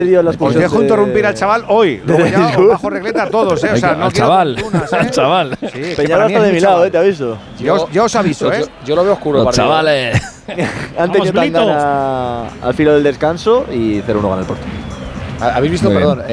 Os dejo interrumpir al chaval hoy. Luego ya os bajo regleta a todos, O sea, no al chaval. Al chaval. Sí, Peñarol está de mi lado, te aviso. Yo os aviso, Yo lo veo oscuro el Los partido. chavales. Han tenido tan gana al filo del descanso y 0-1 gana el Porto. ¿Habéis visto, perdón,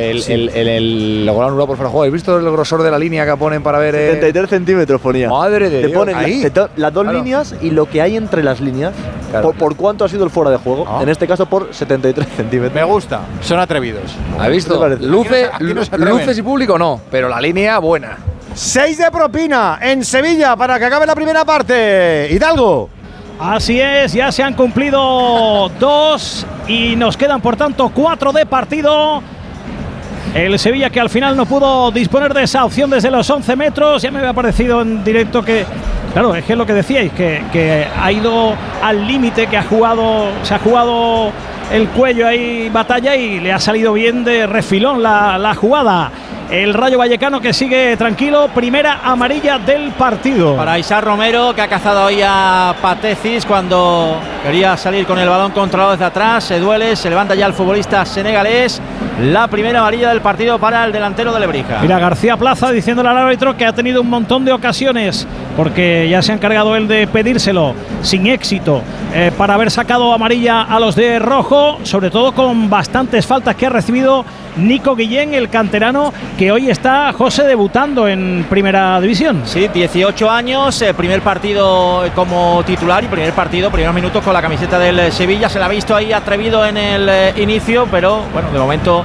el gol anulado por fuera de juego? ¿Habéis visto el grosor de la línea que ponen para ver? 73 centímetros ponía. Madre de Te Dios. ponen Ahí. las dos líneas y lo que hay entre las líneas. Claro. Por cuánto ha sido el fuera de juego. En este caso por 73 centímetros. Me gusta, son atrevidos. ¿Habéis visto? ¿Qué te parece? Luces y público no, pero la línea buena. 6 de propina en Sevilla para que acabe la primera parte. Hidalgo. Así es, ya se han cumplido 2 y nos quedan por tanto 4 de partido. El Sevilla que al final no pudo disponer de esa opción desde los 11 metros. Ya me había parecido en directo que, claro, es que es lo que decíais, que ha ido al límite, que se ha jugado el cuello ahí batalla y le ha salido bien de refilón la jugada. El Rayo Vallecano que sigue tranquilo, primera amarilla del partido. Para Isaac Romero, que ha cazado ahí a Patecis cuando quería salir con el balón controlado desde atrás. Se duele, se levanta ya el futbolista senegalés. La primera amarilla del partido para el delantero de Lebrija. Mira, García Plaza diciéndole al árbitro que ha tenido un montón de ocasiones, porque ya se ha encargado él de pedírselo, sin éxito, para haber sacado amarilla a los de rojo, sobre todo con bastantes faltas que ha recibido Nico Guillén, el canterano, que hoy está, José, debutando en Primera División. Sí, 18 años, primer partido como titular y primeros minutos con la camiseta del Sevilla. Se la ha visto ahí atrevido en el inicio, pero bueno, de momento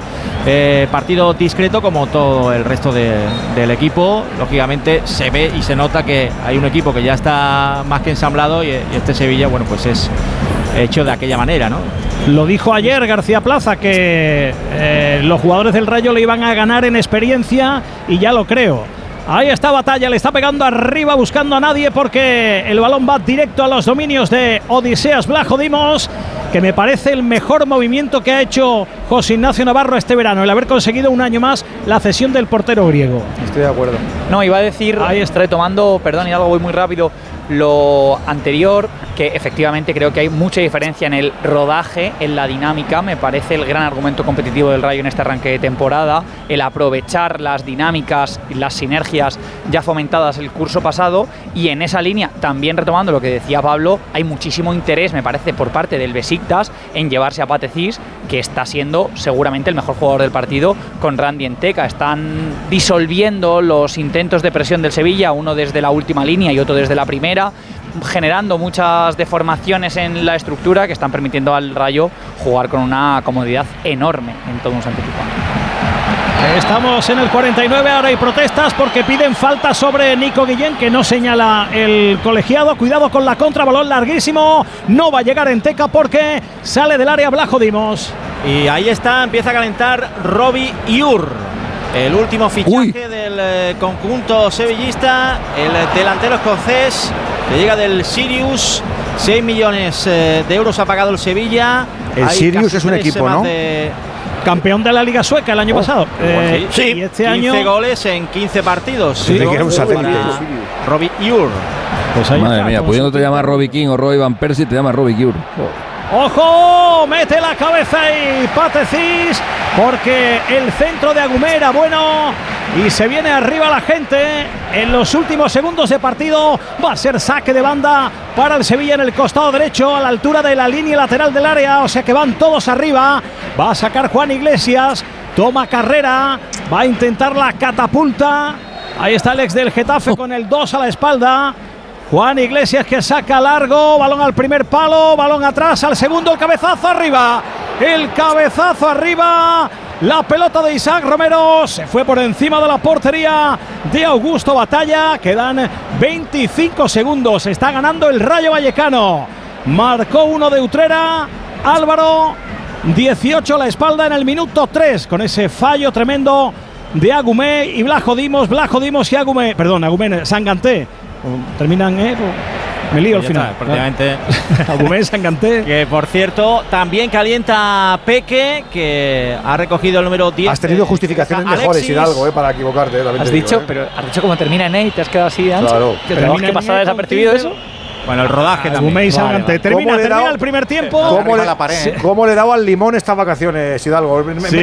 partido discreto como todo el resto del equipo. Lógicamente se ve y se nota que hay un equipo que ya está más que ensamblado y este Sevilla, bueno, pues es hecho de aquella manera, ¿no? Lo dijo ayer García Plaza, que los jugadores del Rayo le iban a ganar en experiencia, y ya lo creo. Ahí está Batalla, le está pegando arriba buscando a nadie, porque el balón va directo a los dominios de Odiseas Vlachodimos, que me parece el mejor movimiento que ha hecho José Ignacio Navarro este verano, el haber conseguido un año más la cesión del portero griego. Estoy de acuerdo. No, iba a decir, retomando, perdón, y algo voy muy rápido, lo anterior, que efectivamente creo que hay mucha diferencia en el rodaje, en la dinámica. Me parece el gran argumento competitivo del Rayo en este arranque de temporada, el aprovechar las dinámicas y las sinergias ya fomentadas el curso pasado, y en esa línea, también retomando lo que decía Pablo, hay muchísimo interés, me parece, por parte del Besiktas en llevarse a Patecis, que está siendo seguramente el mejor jugador del partido, con Randy Enteca. Están disolviendo los intentos de presión del Sevilla, uno desde la última línea y otro desde la primera, generando muchas deformaciones en la estructura que están permitiendo al Rayo jugar con una comodidad enorme en todo un Sánchez Pizjuán. Estamos en el 49, ahora hay protestas porque piden falta sobre Nico Guillén, que no señala el colegiado. Cuidado con la contra, balón larguísimo, no va a llegar Enteca porque sale del área Vlachodimos. Y ahí está, empieza a calentar Robbie Iur, el último fichaje del conjunto sevillista, el delantero escocés que llega del Sirius. 6 millones de euros ha pagado el Sevilla. El Sirius es un equipo, ¿no? Campeón de la Liga Sueca el año pasado. Sí, y este 15 año goles en 15 partidos. Sí, que era un satélite. Robbie Iur. Pues ahí Madre está, mía, pudiéndote llamar Robbie King o Roy Van Persie, te llamas Robbie Giur. ¡Ojo! Mete la cabeza y Patecis, porque el centro de Agumera, bueno, y se viene arriba la gente en los últimos segundos de partido. Va a ser saque de banda para el Sevilla en el costado derecho, a la altura de la línea lateral del área, o sea que van todos arriba. Va a sacar Juan Iglesias, toma carrera, va a intentar la catapulta. Ahí está el ex del Getafe con el 2 a la espalda. Juan Iglesias que saca largo, balón al primer palo, balón atrás al segundo, el cabezazo arriba, la pelota de Isaac Romero se fue por encima de la portería de Augusto Batalla. Quedan 25 segundos, está ganando el Rayo Vallecano, marcó uno de Utrera, Álvaro, 18 a la espalda en el minuto 3, con ese fallo tremendo de Agumé y Vlachodimos y Agumé, perdón, Agumé, Sanganté. Terminan, me lío al final. Prácticamente. Agumé, Sanganté. Que por cierto, también calienta Peque, que ha recogido el número 10. Has tenido justificaciones mejores, Hidalgo, para equivocarte. Has dicho, pero has dicho cómo termina en E y te has quedado así, Ancho. Claro. ¿Tenemos que pasar desapercibido eso? Bueno, el rodaje también. Gumey Salgante. Termina el primer tiempo. ¿Cómo le daba al limón estas vacaciones, Hidalgo?